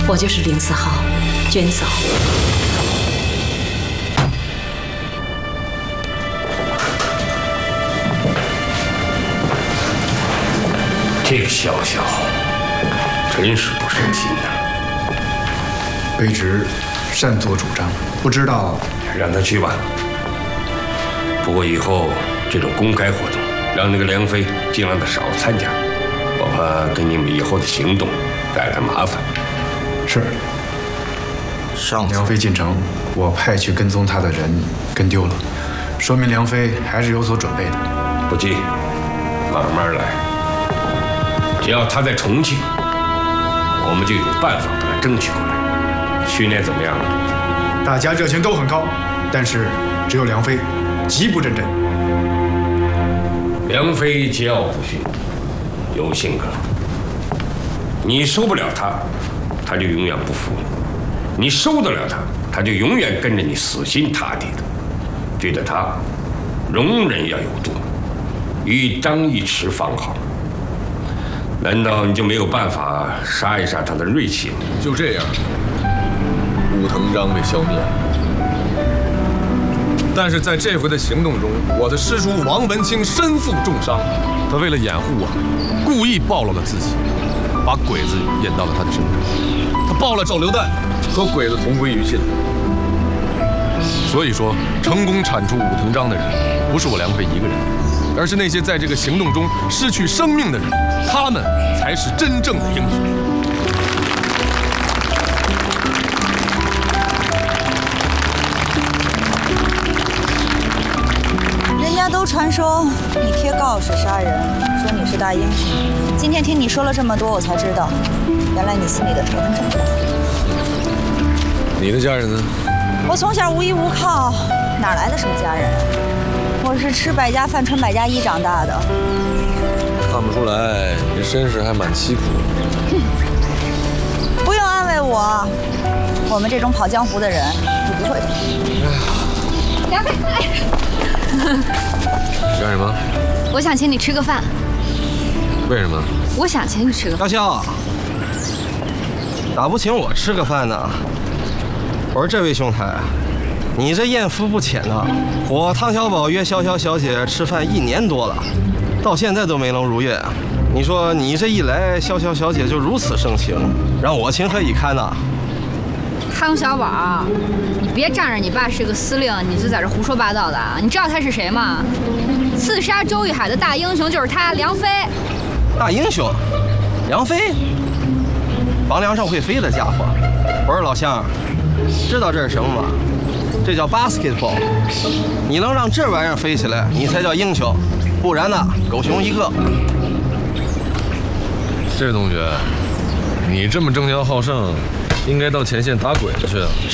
我就是林子豪，娟嫂。 这个笑笑真是不省心呐。 卑职擅作主张，不知道。 让他去吧。不过以后这种公开活动，让那个梁飞尽量的少参加，我怕给你们以后的行动带来麻烦。 是。 上次梁飞进城，我派去跟踪他的人跟丢了，说明梁飞还是有所准备的。 不急，慢慢来。只要他在重庆，我们就有办法把他争取过来。训练怎么样了？ 大家热情都很高，但是只有梁飞极不认真。 梁飞桀骜不驯，有性格。你收不了他，他就永远不服你；你收得了他，他就永远跟着你死心塌地的。对待他，容忍要有度，一张一弛方好。难道你就没有办法杀一杀他的锐气吗？ 就这样，武藤章被消灭了。但是在这回的行动中，我的师叔王文清身负重伤，他为了掩护我，故意暴露了自己，把鬼子引到了他的身边。他爆了手榴弹，和鬼子同归于尽了。所以说，成功铲除武藤章的人，不是我梁飞一个人，而是那些在这个行动中失去生命的人，他们才是真正的英雄。 人家都传说你贴告示杀人，说你是大英雄。今天听你说了这么多，我才知道，原来你心里的仇恨这么大。 你的家人呢？ 我从小无依无靠，哪来的什么家人？我是吃百家饭、穿百家衣长大的。 看不出来，你这身世还蛮凄苦的。 不用安慰我，我们这种跑江湖的人就不会的。 梁飞， 你干什么？ 我想请你吃个饭。 为什么？ 我想请你吃个饭。 潇潇，咋不请我吃个饭呢？我说这位兄台，你这艳福不浅呐！我汤小宝约潇潇小姐吃饭1年多了，到现在都没能如愿。你说你这一来，潇潇小姐就如此盛情，让我情何以堪呐？ 汤小宝，你别仗着你爸是个司令，你就在这胡说八道的。你知道他是谁吗？刺杀周玉海的大英雄就是他，梁飞。 大英雄，梁飞，房梁上会飞的家伙。我说老乡，知道这是什么吗？这叫 basketball。你能让这玩意儿飞起来，你才叫英雄，不然呢，狗熊一个。 这位同学，你这么争强好胜，应该到前线打鬼子去。